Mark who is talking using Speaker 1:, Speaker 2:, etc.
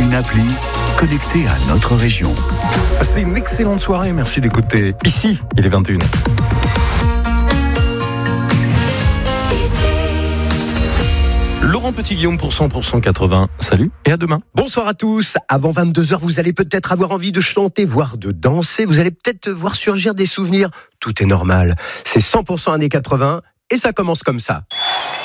Speaker 1: une appli connectée à notre région.
Speaker 2: C'est une excellente soirée, merci d'écouter. Ici, il est 21h. Laurent Petit-Guillaume pour 100% 80. Salut et à demain.
Speaker 3: Bonsoir à tous. Avant 22h, vous allez peut-être avoir envie de chanter, voire de danser. Vous allez peut-être voir surgir des souvenirs. Tout est normal. C'est 100% années 80 et ça commence comme ça.